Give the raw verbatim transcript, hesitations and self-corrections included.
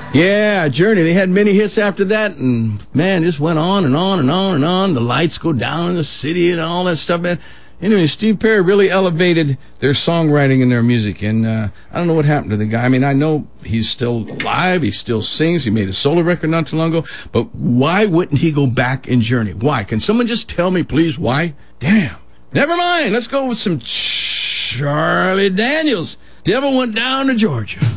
Yeah, Journey. They had many hits after that, and man, this went on and on and on and on. The lights go down in the city and all that stuff, man. Anyway, Steve Perry really elevated their songwriting and their music, and uh, I don't know what happened to the guy. I mean, I know he's still alive, he still sings, he made a solo record not too long ago, but why wouldn't he go back and Journey? Why? Can someone just tell me, please, why? Damn. Never mind, let's go with some Charlie Daniels. Devil Went Down to Georgia.